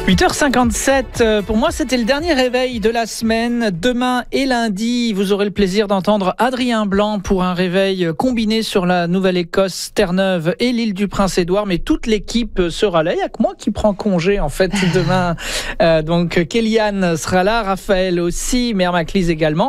8h57, pour moi c'était le dernier réveil de la semaine. Demain et lundi, vous aurez le plaisir d'entendre Adrien Blanc pour un réveil combiné sur la Nouvelle-Écosse, Terre-Neuve et l'île du Prince-Édouard. Mais toute l'équipe sera là, il n'y a que moi qui prends congé en fait demain. Donc Kéliane sera là, Raphaël aussi, Mère Maclise également.